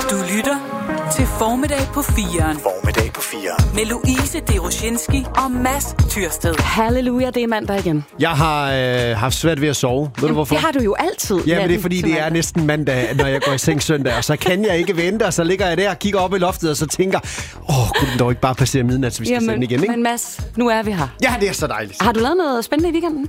Du lytter til Formiddag på 4'eren. Formiddag på 4'eren. Med Louise Deroshinski og Mads Tyrsted. Halleluja, det er mandag igen. Jeg har haft svært ved at sove. Ved du hvorfor? Det har du jo altid. Ja, men det er fordi, det er næsten mandag, når jeg går i seng søndag. Og så kan jeg ikke vente, og så ligger jeg der og kigger op i loftet, og så tænker, kunne den dog ikke bare passere midnat, så vi skal sende igen, ikke? Men Mads, nu er vi her. Ja, det er så dejligt. Har du lavet noget spændende i weekenden?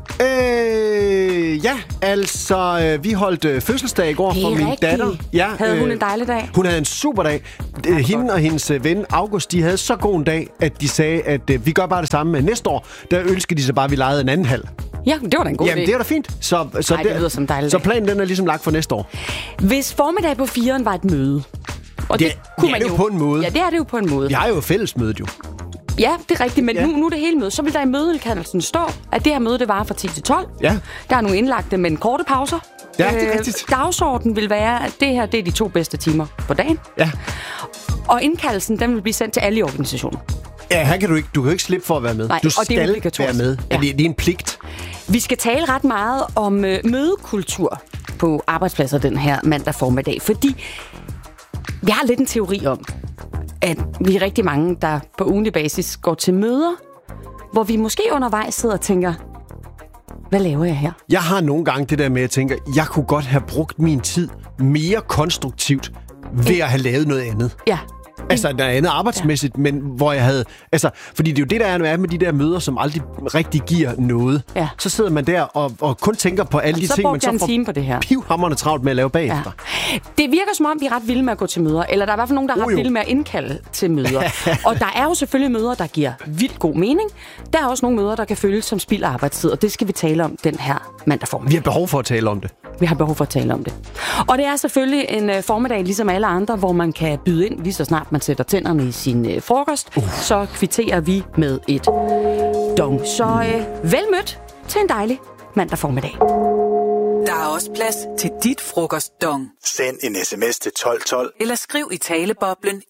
Ja, altså, vi holdt fødselsdag i går for min datter. Ja, havde hun en dejlig dag? Hun havde en super dag. Hende og hendes ven August, de havde så god en dag, at de sagde, at vi gør bare det samme næste år. Der ønskede de så bare, at vi lejede en anden halv. Ja, det var da en god idé. Jamen, det var da fint. Så det lyder som dejligt. Så planen den er ligesom lagt for næste år. Hvis formiddag på 4'eren var et møde, og det kunne man jo på en måde. Ja, det er det jo på en måde. Vi har jo fællesmødet jo. Ja, det er rigtigt, men nu er det hele mødet. Så vil der i mødeindkaldelsen stå, at det her møde, det varer fra 10 til 12. Ja. Der er nogle indlagte, men korte pauser. Ja, det er rigtigt. Dagsordenen vil være, at det her, det er de 2 bedste timer på dagen. Ja. Og indkaldelsen, den vil blive sendt til alle i organisationen. Ja, her kan du kan jo ikke slippe for at være med. Nej, du og det er skal være med. Ja. Det er en pligt. Vi skal tale ret meget om mødekultur på arbejdspladser den her mandag formiddag, fordi vi har lidt en teori om, at vi er rigtig mange, der på ugentlig basis går til møder, hvor vi måske undervejs sidder og tænker, hvad laver jeg her? Jeg har nogle gange det der med, at jeg tænker, jeg kunne godt have brugt min tid mere konstruktivt ved at have lavet noget andet. Ja. Altså noget andet arbejdsmæssigt, men hvor jeg havde... Altså, fordi det er jo det, der er med de der møder, som aldrig rigtig giver noget. Ja. Så sidder man der og kun tænker på alle de ting, man så får pivhamrende travlt med at lave bagefter. Ja. Det virker som om, vi er ret vilde med at gå til møder, eller der er i hvert fald nogen, der er ret vilde med at indkalde til møder. Og der er jo selvfølgelig møder, der giver vildt god mening. Der er også nogle møder, der kan føles som spild af arbejdstid, og det skal vi tale om den her mandag formiddag. Vi har behov for at tale om det. Vi har behov for at tale om det. Og det er selvfølgelig en formiddag, ligesom alle andre, hvor man kan byde ind, lige så snart man sætter tænderne i sin frokost. Så kvitterer vi med et dong. Så vel mødt til en dejlig mandag formiddag. Der er også plads til dit frokostdong. Send en sms til 1212. Eller skriv i taleboblen